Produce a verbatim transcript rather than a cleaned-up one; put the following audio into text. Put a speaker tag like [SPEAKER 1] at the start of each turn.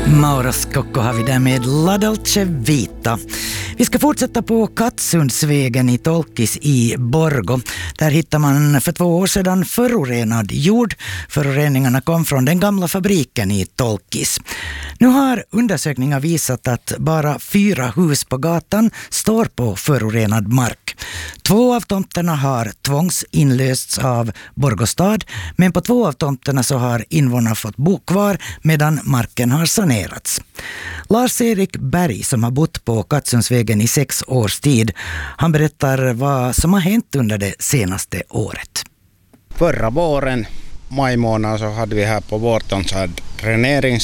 [SPEAKER 1] Mauro Scocco har vi där med La Dolce Vita. Vi ska fortsätta på Kattsundsvägen i Tolkis i Borgo. Där hittar man för två år sedan förorenad jord. Föroreningarna kom från den gamla fabriken i Tolkis. Nu har undersökningar visat att bara fyra hus på gatan står på förorenad mark. Två av tomterna har tvångsinlösts av Borgå stad, men på två av tomterna så har invånarna fått bo kvar medan marken har sanerats. Lars-Erik Berg, som har bott på Kattsundsvägen i sex års tid, han berättar vad som har hänt under det senaste året.
[SPEAKER 2] Förra våren, maj månad, så hade vi här på vårt område dränering